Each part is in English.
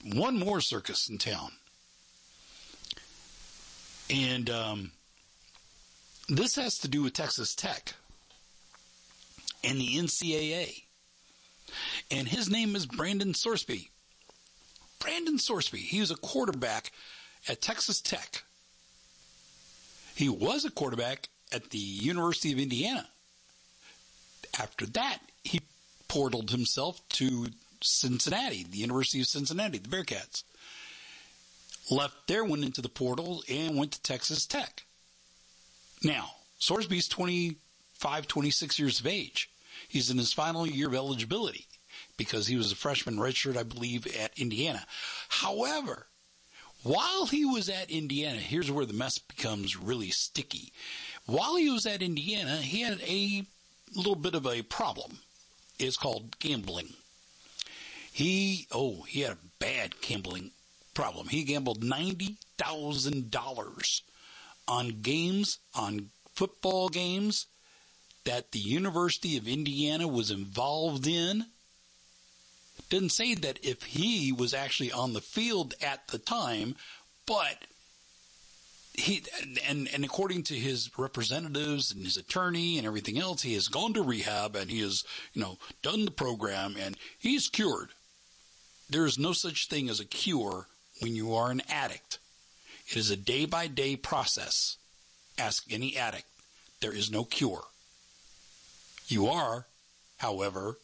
one more circus in town. And this has to do with Texas Tech and the NCAA. And his name is Brandon Sorsby. Brandon Sorsby. He was a quarterback at Texas Tech. He was a quarterback at the University of Indiana. After that, he portaled himself to Cincinnati, the University of Cincinnati, the Bearcats. Left there, went into the portal, and went to Texas Tech. Now, Sorsby's 25, 26 years of age. He's in his final year of eligibility because he was a freshman redshirt, I believe, at Indiana. However, while he was at Indiana, here's where the mess becomes really sticky. While he was at Indiana, he had a little bit of a problem. It's called gambling. He had a bad gambling problem. He gambled $90,000 on games, on football games that the University of Indiana was involved in. Didn't say that if he was actually on the field at the time, but he and according to his representatives and his attorney and everything else, he has gone to rehab and he has, done the program and he's cured. There is no such thing as a cure when you are an addict. It is a day-by-day process. Ask any addict. There is no cure. You are, however,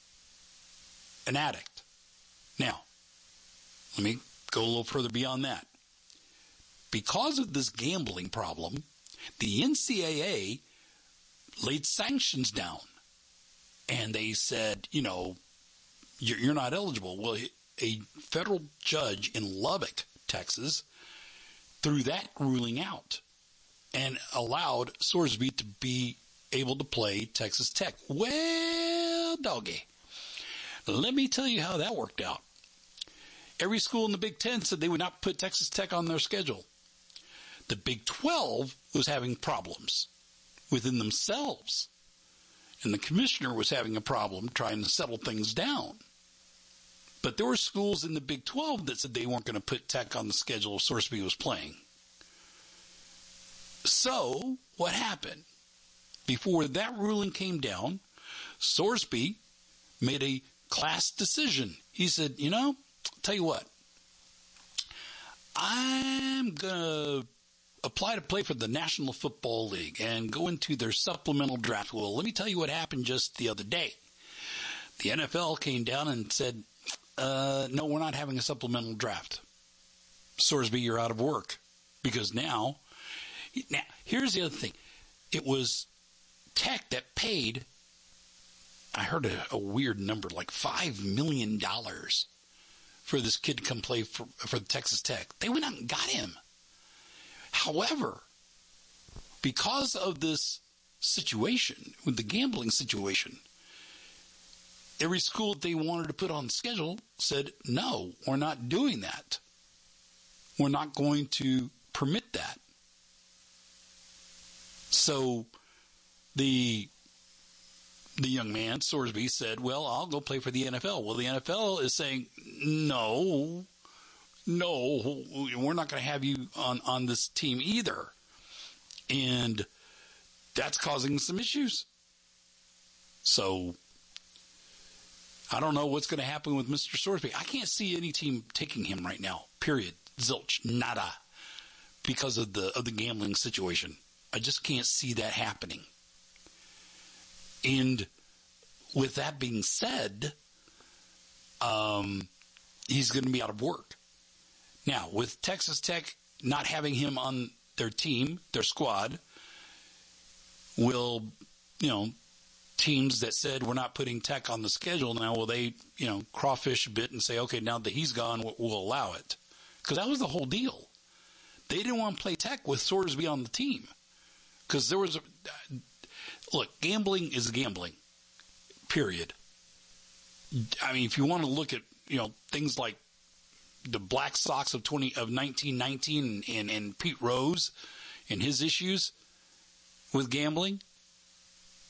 an addict. Now, let me go a little further beyond that. Because of this gambling problem, the NCAA laid sanctions down. And they said, you're not eligible. Well, a federal judge in Lubbock, Texas, threw that ruling out and allowed Sorsby to be able to play Texas Tech. Well, doggy, let me tell you how that worked out. Every school in the Big Ten said they would not put Texas Tech on their schedule. The Big 12 was having problems within themselves. And the commissioner was having a problem trying to settle things down. But there were schools in the Big 12 that said they weren't going to put Tech on the schedule if Sorsby was playing. So, what happened? Before that ruling came down, Sorsby made a class decision. He said, tell you what, I'm going to apply to play for the National Football League and go into their supplemental draft. Well, let me tell you what happened just the other day. The NFL came down and said, no, we're not having a supplemental draft. Sorsby, you're out of work. Because now, here's the other thing. It was Tech that paid, I heard a weird number, like $5 million for this kid to come play for Texas Tech. They went out and got him. However, because of this situation, with the gambling situation, every school that they wanted to put on the schedule said, no, we're not doing that. We're not going to permit that. So the young man, Sorsby, said, well, I'll go play for the NFL. Well, the NFL is saying, no, we're not going to have you on this team either. And that's causing some issues. So I don't know what's going to happen with Mr. Sorsby. I can't see any team taking him right now. Period. Zilch. Nada. Because of the gambling situation. I just can't see that happening. And with that being said, he's going to be out of work. Now, with Texas Tech not having him on their team, their squad, will, teams that said we're not putting Tech on the schedule now, will they, crawfish a bit and say, okay, now that he's gone, we'll allow it? Because that was the whole deal. They didn't want to play Tech with Sorsby on the team. Because there was look, gambling is gambling. Period. I mean, if you want to look at, things like the Black Sox of 1919 and Pete Rose and his issues with gambling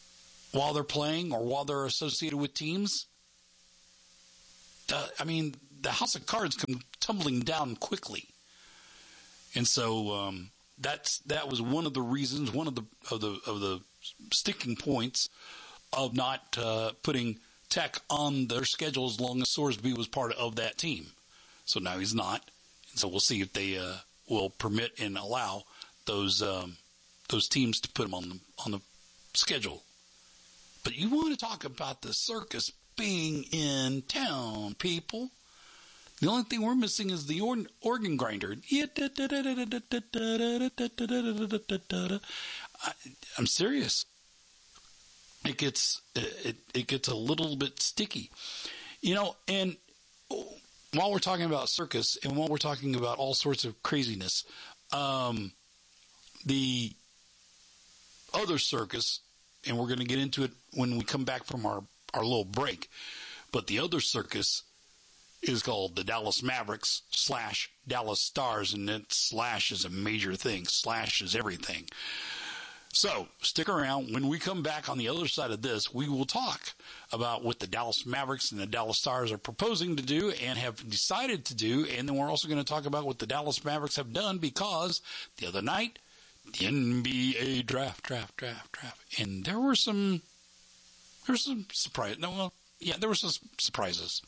while they're playing or while they're associated with teams, the house of cards come tumbling down quickly. And so that was one of the reasons, one of the sticking points of not putting Tech on their schedule as long as Sorsby was part of that team. So now he's not. And so we'll see if they will permit and allow those teams to put him on the schedule. But you want to talk about the circus being in town, people. The only thing we're missing is the organ grinder. I'm serious. It gets a little bit sticky, and while we're talking about circus and while we're talking about all sorts of craziness, the other circus, and we're going to get into it when we come back from our little break, but the other circus is called the Dallas Mavericks / Dallas Stars, and that slash is a major thing. Slash is everything. So stick around. When we come back on the other side of this, we will talk about what the Dallas Mavericks and the Dallas Stars are proposing to do and have decided to do. And then we're also going to talk about what the Dallas Mavericks have done, because the other night, the NBA draft. And there were some surprises. There were some surprises.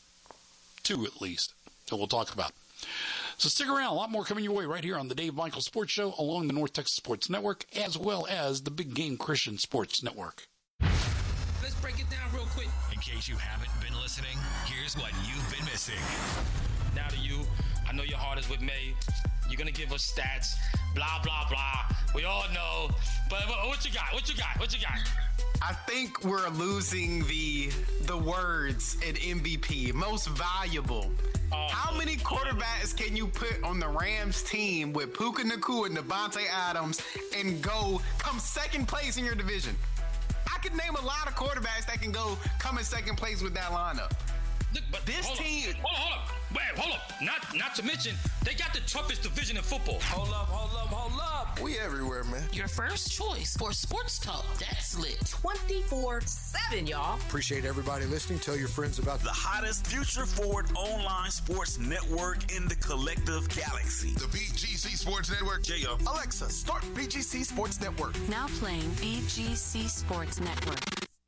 2 at least that we'll talk about. So stick around. A lot more coming your way right here on the Dave Michael Sports Show along the North Texas Sports Network, as well as the Big Game Christian Sports Network. Let's break it down real quick. In case you haven't been listening, here's what you've been missing. Now to you, I know your heart is with me. You're going to give us stats, blah, blah, blah. We all know. But what you got? What you got? I think we're losing the words at MVP, most valuable. How many quarterbacks can you put on the Rams team with Puka Nacua and Devontae Adams and come second place in your division? I could name a lot of quarterbacks that can come in second place with that lineup. Look, but this team. Hold up. Hold up. Not to mention, they got the toughest division in football. Hold up. We everywhere, man. Your first choice for sports talk. That's lit. 24/7, y'all. Appreciate everybody listening. Tell your friends about the hottest future forward online sports network in the collective galaxy. The BGC Sports Network. J.O. Alexa, start BGC Sports Network. Now playing BGC Sports Network.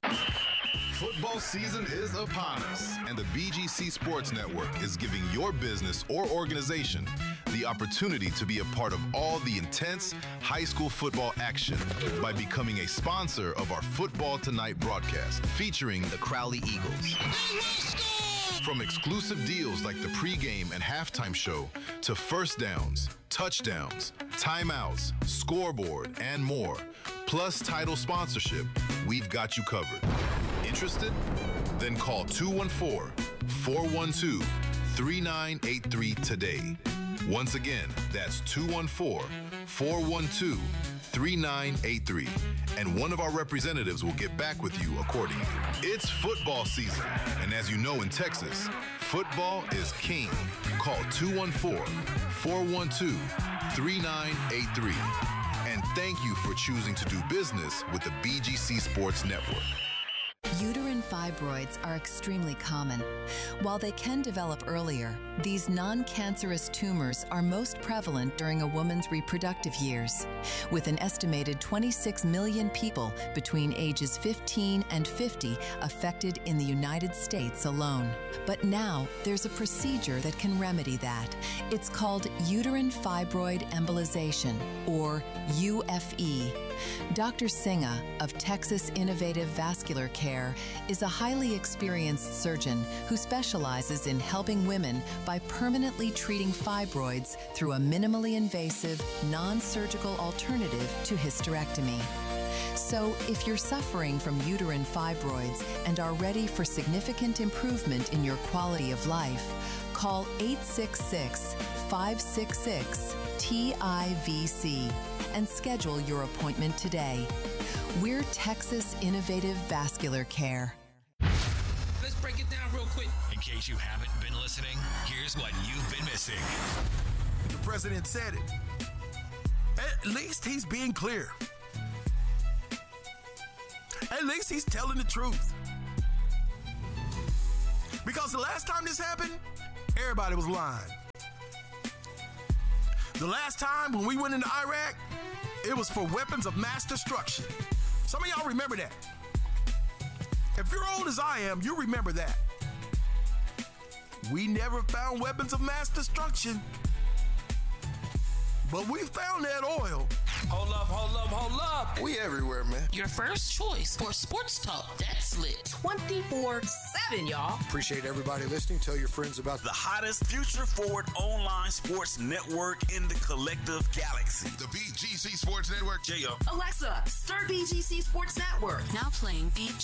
Football season is upon us, and the BGC Sports Network is giving your business or organization the opportunity to be a part of all the intense high school football action by becoming a sponsor of our Football Tonight broadcast featuring the Crowley Eagles. From exclusive deals like the pregame and halftime show to first downs, touchdowns, timeouts, scoreboard, and more, plus title sponsorship, we've got you covered. Interested? Then call 214-412-3983 today. Once again, that's 214-412-3983. And one of our representatives will get back with you accordingly. It's football season. And as you know in Texas, football is king. Call 214-412-3983. And thank you for choosing to do business with the BGC Sports Network. Uterine fibroids are extremely common. While they can develop earlier, these non-cancerous tumors are most prevalent during a woman's reproductive years, with an estimated 26 million people between ages 15 and 50 affected in the United States alone. But now, there's a procedure that can remedy that. It's called uterine fibroid embolization, or UFE. Dr. Singa of Texas Innovative Vascular Care is a highly experienced surgeon who specializes in helping women by permanently treating fibroids through a minimally invasive, non-surgical alternative to hysterectomy. So, if you're suffering from uterine fibroids and are ready for significant improvement in your quality of life, call 866-566-TIVC and schedule your appointment today. We're Texas Innovative Vascular Care. Let's break it down real quick. In case you haven't been listening, here's what you've been missing. The president said it. At least he's being clear. At least he's telling the truth. Because the last time this happened, everybody was lying. The last time when we went into Iraq, it was for weapons of mass destruction. Some of y'all remember that. If you're old as I am, you remember that. We never found weapons of mass destruction, but we found that oil. Hold up. We everywhere, man. Your first choice for sports talk that's lit 24/7, y'all. Appreciate everybody listening. Tell your friends about The hottest future forward online sports network in the collective galaxy. The BGC Sports Network. J.O. Alexa, start BGC Sports Network. Now playing BGC